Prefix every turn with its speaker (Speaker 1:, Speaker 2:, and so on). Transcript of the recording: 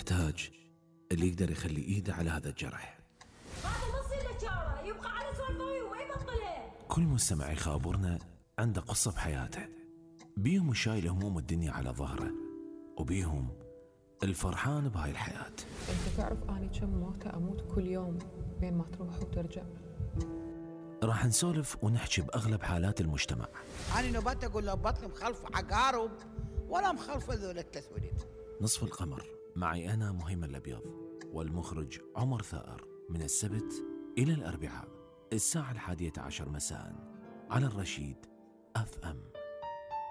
Speaker 1: يحتاج اللي يقدر يخلي إيده على هذا الجرح.
Speaker 2: هذا نص النجارة يبقى على سوالفوي وما يبطله.
Speaker 1: كل مستمع يخابرنا عنده قصة بحياته، بيهم شايل هموم الدنيا على ظهره، وبيهم الفرحان بهاي الحياة.
Speaker 3: انت تعرف اني كم موتة اموت كل يوم بين ما تروح وترجع.
Speaker 1: راح نسولف ونحكي بأغلب حالات المجتمع.
Speaker 4: أنا نبات أقول له بطل مخلف عقارب ولا مخلف ذول التسويد.
Speaker 1: نصف القمر معي أنا مهيمن الأبيض، والمخرج عمر ثائر، من السبت إلى الأربعاء الساعة 11:11 مساء على الرشيد FM.